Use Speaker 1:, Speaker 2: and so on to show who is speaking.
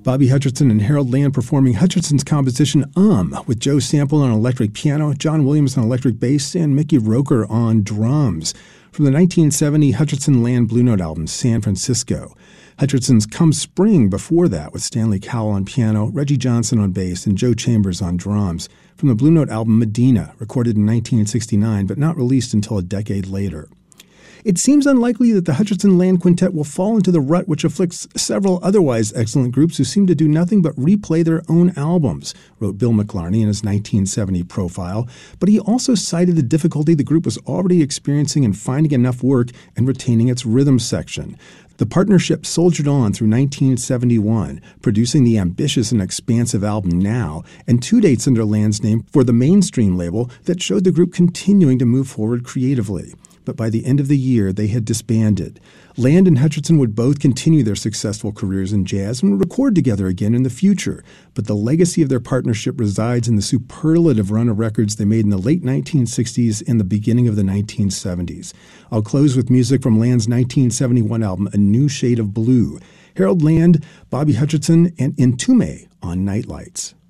Speaker 1: Bobby Hutcherson and Harold Land performing Hutcherson's composition with Joe Sample on electric piano, John Williams on electric bass, and Mickey Roker on drums. From the 1970 Hutcherson-Land Blue Note album, San Francisco. Hutcherson's Come Spring before that with Stanley Cowell on piano, Reggie Johnson on bass, and Joe Chambers on drums. From the Blue Note album Medina, recorded in 1969 but not released until a decade later. It seems unlikely that the Hutcherson-Land Quintet will fall into the rut which afflicts several otherwise excellent groups who seem to do nothing but replay their own albums, wrote Bill McLarney in his 1970 profile, but he also cited the difficulty the group was already experiencing in finding enough work and retaining its rhythm section. The partnership soldiered on through 1971, producing the ambitious and expansive album Now, and 2 dates under Land's name for the mainstream label that showed the group continuing to move forward creatively. But by the end of the year, they had disbanded. Land and Hutcherson would both continue their successful careers in jazz and record together again in the future. But the legacy of their partnership resides in the superlative run of records they made in the late 1960s and the beginning of the 1970s. I'll close with music from Land's 1971 album, A New Shade of Blue. Harold Land, Bobby Hutcherson, and Entombed on Nightlights.